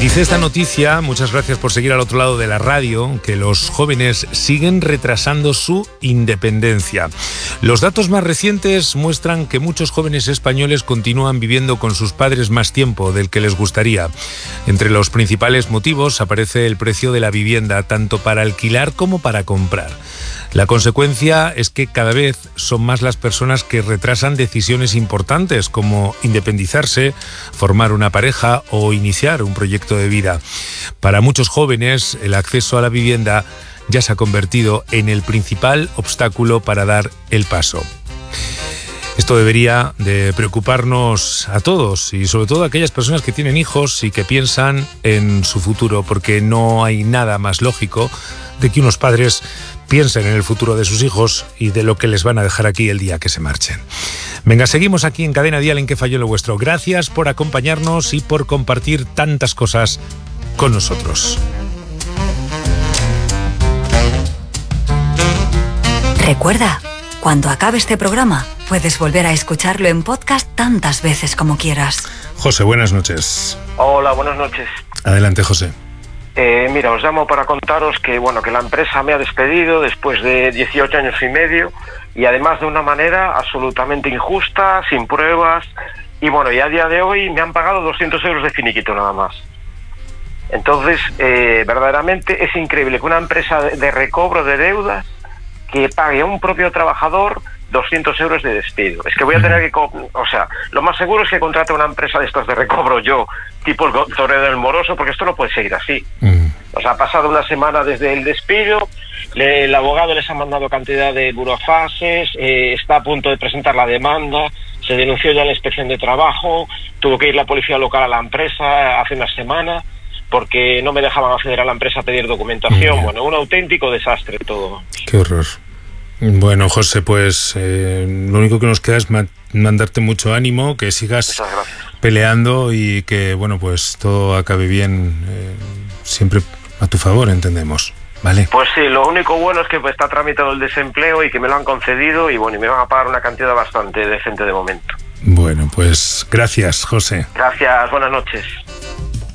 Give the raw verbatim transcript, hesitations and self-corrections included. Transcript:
Dice esta noticia, muchas gracias por seguir al otro lado de la radio, que los jóvenes siguen retrasando su independencia. Los datos más recientes muestran que muchos jóvenes españoles continúan viviendo con sus padres más tiempo del que les gustaría. Entre los principales motivos aparece el precio de la vivienda, tanto para alquilar como para comprar. La consecuencia es que cada vez son más las personas que retrasan decisiones importantes como independizarse, formar una pareja o iniciar un proyecto de vida. Para muchos jóvenes, el acceso a la vivienda ya se ha convertido en el principal obstáculo para dar el paso. Esto debería de preocuparnos a todos y sobre todo a aquellas personas que tienen hijos y que piensan en su futuro, porque no hay nada más lógico de que unos padres piensen en el futuro de sus hijos y de lo que les van a dejar aquí el día que se marchen. Venga, seguimos aquí en Cadena Dial en ¿Qué falló lo vuestro? Gracias por acompañarnos y por compartir tantas cosas con nosotros. Recuerda, cuando acabe este programa, puedes volver a escucharlo en podcast tantas veces como quieras. José, buenas noches. Hola, buenas noches. Adelante, José. Eh, mira, os llamo para contaros que, bueno, que la empresa me ha despedido después de dieciocho años y medio y además de una manera absolutamente injusta, sin pruebas, y bueno, y a día de hoy me han pagado doscientos euros de finiquito nada más. Entonces, eh, verdaderamente es increíble que una empresa de, de recobro de deudas que pague a un propio trabajador doscientos euros de despido. Es que voy a tener que... O sea, lo más seguro es que contrate una empresa de estas de recobro yo, tipo el Torero del Moroso, porque esto no puede seguir así. Mm. O sea, ha pasado una semana desde el despido, le, el abogado les ha mandado cantidad de burofases, eh, está a punto de presentar la demanda, se denunció ya la inspección de trabajo, tuvo que ir la policía local a la empresa hace una semana, porque no me dejaban acceder a la empresa a pedir documentación. Mm. Bueno, un auténtico desastre todo. Qué horror. Bueno, José, pues eh, lo único que nos queda es ma- mandarte mucho ánimo, que sigas peleando y que, bueno, pues todo acabe bien, eh, siempre a tu favor, entendemos, ¿vale? Pues sí, lo único bueno es que pues, está tramitado el desempleo y que me lo han concedido y, bueno, y me van a pagar una cantidad bastante decente de momento. Bueno, pues gracias, José. Gracias, buenas noches.